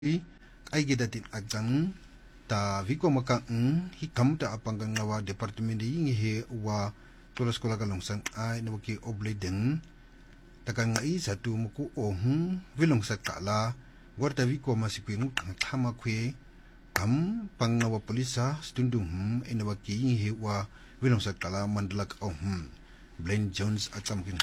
ay gidatin agdan ta viko makang hikam ta apanggang ngawa departamento yingi he wa tulas kola kalongsan ay nawaki obleden takang ngai satu muku ohun vilong sakala warta viko masiping tama kwe kam pangawa polisa stundung inawaki yingi he wa vilong sakala mandalak ohun Blaine Jones atamkin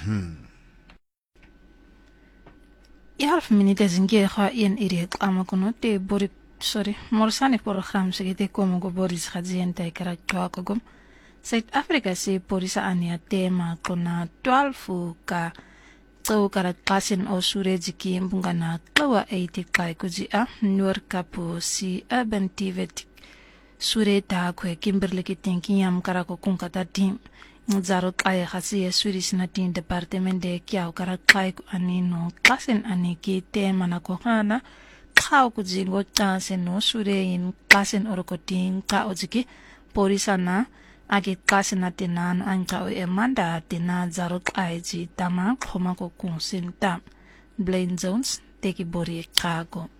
half minute zingie kha yen iri ama kono te bori morsani program segete como go boris khazien ta kara chwa kogom South Africa se porisa ania tema kona 12 ka tso kara klasin o sure jiki mbungana klawa 80 kai kuji a nur kapu si urban tivet sure ta kwe kimberle kitinki yam kara ko kunkata tim Zaro kaya khasi suri sinatin departement de kia kara kai anino klasin aniki tema na kohana kao kujingo chansen no sure in klasin orokotin ka ojiki porisa na agi klasin atinan anka o emanda tina zaro kaya ji tama khoma ko kunsin tam Blaine Jones teki bori kago.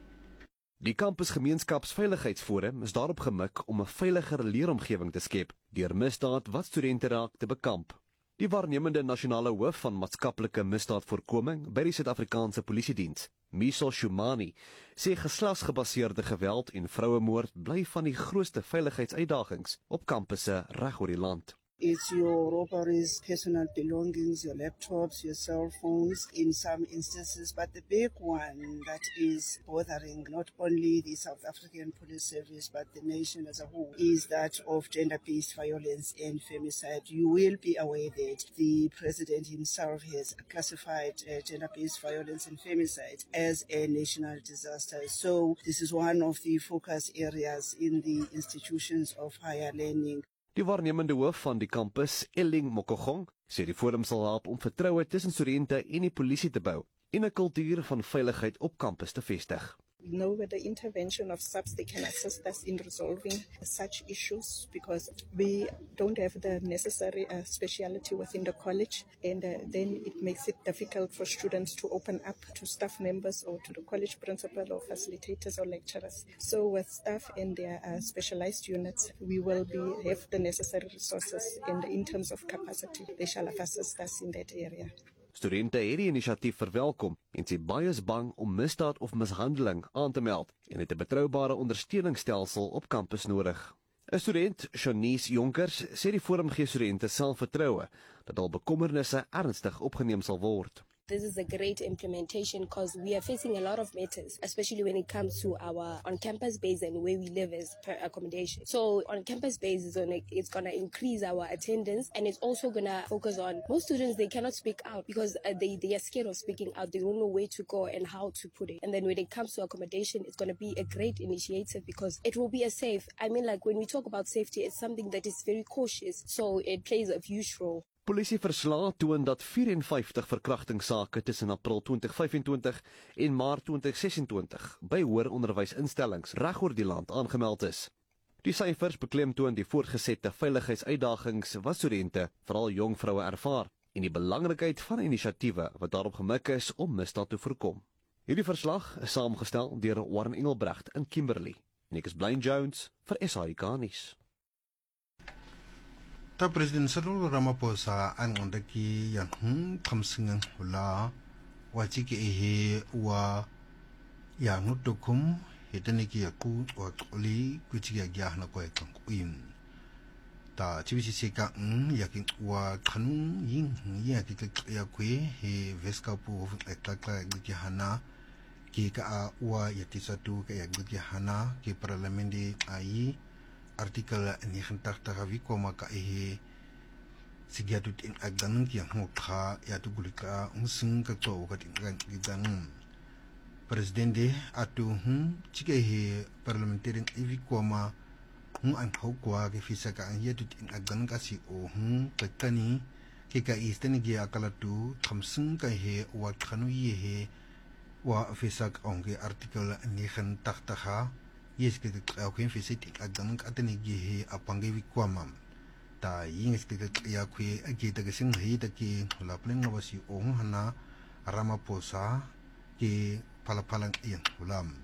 Die Campus Gemeenskapsveiligheidsforum is daarop gemik om 'n veiliger leeromgewing te skep deur misdaad wat studente raak te bekamp. Die waarnemende nasionale hoof van maatskaplike misdaadvoorkoming by die Suid-Afrikaanse Polisiediens, Misal Shumani, sê geslagsgebaseerde geweld en vrouemoord bly van die grootste veiligheidsuitdagings op kampusse reg oor die land. It's your robberies, personal belongings, your laptops, your cell phones in some instances. But the big one that is bothering not only the South African Police Service but the nation as a whole is that of gender-based violence and femicide. You will be aware that the President himself has classified gender-based violence and femicide as a national disaster. So this is one of the focus areas in the institutions of higher learning. Die waarnemende hoof van die kampus, Elling Mokogong, sê die forum sal help om vertroue tussen studente en die polisie te bou en 'n kultuur van veiligheid op kampus te vestig. We know with the intervention of SAPS, they can assist us in resolving such issues because we don't have the necessary speciality within the college, and then it makes it difficult for students to open up to staff members or to the college principal or facilitators or lecturers. So with staff and their specialized units, we will have the necessary resources, and in terms of capacity, they shall assist us in that area. Studente het die inisiatief verwelkom en sê baie is bang om misdaad of mishandeling aan te meld en het 'n betroubare ondersteuningsstelsel op kampus nodig. 'n Student, Shanice Jonkers, sê die forum gee studente selfvertroue dat hul bekommernisse ernstig opgeneem sal word. This is a great implementation because we are facing a lot of matters, especially when it comes to our on-campus base and where we live as per accommodation. So on-campus base it's going to increase our attendance, and it's also going to focus on most students, they cannot speak out because they are scared of speaking out. They don't know where to go and how to put it. And then when it comes to accommodation, it's going to be a great initiative because it will be a safe. I mean, like when we talk about safety, it's something that is very cautious. So it plays a huge role. Polisieverslae toon dat 54 verkrachtingssake tussen April 2025 en Maart 2026 by hoër onderwysinstellings reg oor die land aangemeld is. Die syfers beklemtoon die voortgesette veiligheidsuitdagings wat studente, veral jong vroue ervaar en die belangrikheid van inisiatiewe wat daarop gemik is om misdaad te voorkom. Hierdie verslag is saamgestel deur Warren Engelbrecht in Kimberley. En ek is Blaine Jones vir SAK nuus. Ta President Cyril Ramaphosa an ondaki yang kamsingan hula wachiki ehe wa ya ngutukum hetaniki yaku wa kuli kuchiki ya na kwa kuin ta chibisi seka yakin wa kanu yin yaki ya kwe he veskapu ekla gihana ki ka wa yatisatu ka ya gihana ki parlamenti ai artikel 89 wikoma ka ehe sigiatut in agdanung yang ngokha yatu gulika unsung ka to ka tingan presidente atu chike he parliamentarian wikoma an hokwa ke fisaka an yatut in agdanung ka si o takani ke ka istani gi akalatu thamsung ka he wa khanu ye he wa fisak onge artikel 89 yes ke okay fisiti agdanung atani gi he apange wikwama ta yin ke ya kwe agi ta sing he ta ki la pleng wasi o hana Ramaphosa ke palapalang iyan ulam